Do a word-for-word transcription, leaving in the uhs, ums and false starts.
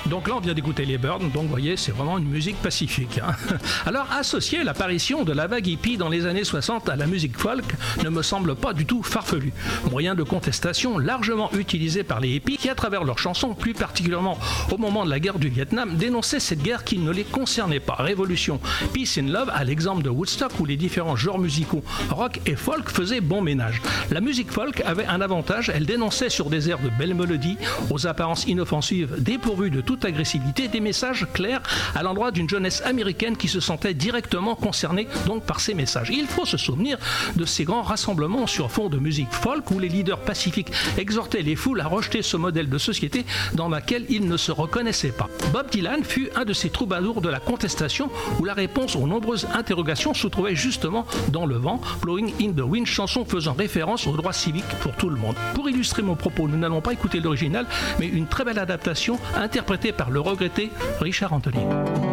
Donc là, on vient d'écouter les Byrds, donc vous voyez, c'est vraiment une musique pacifique. Hein. Alors, associer l'apparition de la vague hippie dans les années soixante à la musique folk ne me semble pas du tout farfelu. Moyen de contestation largement utilisé par les hippies qui, à travers leurs chansons, plus particulièrement au moment de la guerre du Vietnam, dénonçaient cette guerre qui ne les concernait pas. Révolution, Peace and Love, à l'exemple de Woodstock où les différents genres musicaux rock et folk faisaient bon ménage. La musique folk avait un avantage, elle dénonçait sur des airs de belles mélodies, aux apparences inoffensives, dépourvues de toute agressivité, des messages clairs à l'endroit d'une jeunesse américaine qui se sentait directement concernée donc par ces messages. Il faut se souvenir de ces grands rassemblements sur fond de musique folk où les leaders pacifiques exhortaient les foules à rejeter ce modèle de société dans laquelle ils ne se reconnaissaient pas. Bob Dylan fut un de ces troubadours de la contestation où la réponse aux nombreuses interrogations se trouvait justement dans le vent, Blowing in the Wind, chanson faisant référence aux droits civiques pour tout le monde. Pour illustrer mon propos, nous n'allons pas écouter l'original, mais une très belle adaptation interprétée par le regretté Richard Anthony.